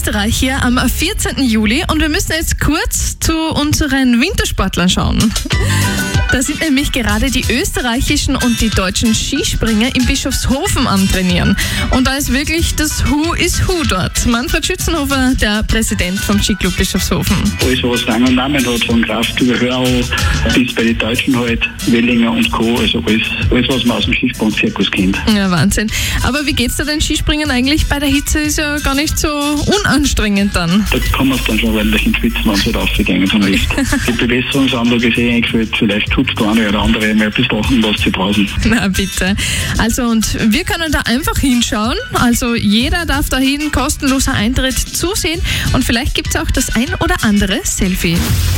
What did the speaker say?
Österreich hier am 14. Juli und wir müssen jetzt kurz zu unseren Wintersportlern schauen. Da sind nämlich gerade die österreichischen und die deutschen Skispringer in Bischofshofen am Trainieren. Und da ist wirklich das Who is Who dort. Manfred Schützenhofer, der Präsident vom Skiclub Bischofshofen. Alles, was Rang und Namen hat, von Kraft über Hörau bis bei den Deutschen halt, Wellinger und Co., also alles, was man aus dem Skisprung-Zirkus kennt. Ja, Wahnsinn. Aber wie geht's da den Skispringen eigentlich? Bei der Hitze ist ja gar nicht so unanstrengend dann. Da kann man es dann schon ordentlich ins Schwitzen, wenn es halt rausgegangen von der Lift. Die Bewässerungsanlage ist eingeführt, vielleicht tut der eine oder andere mal ein bisschen lachen, was sie draußen. Na bitte. Also und wir können da einfach hinschauen. Also jeder darf dahin, kostenloser Eintritt zusehen und vielleicht gibt es auch das ein oder andere Selfie.